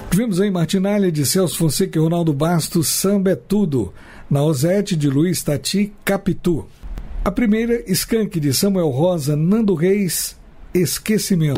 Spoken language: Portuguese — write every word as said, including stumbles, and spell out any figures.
Vimos em Martinalha de Celso Fonseca e Ronaldo Bastos, Samba é Tudo. Na Osete de Luiz Tati, Capitu. A primeira, Skank de Samuel Rosa, Nando Reis, Esquecimento.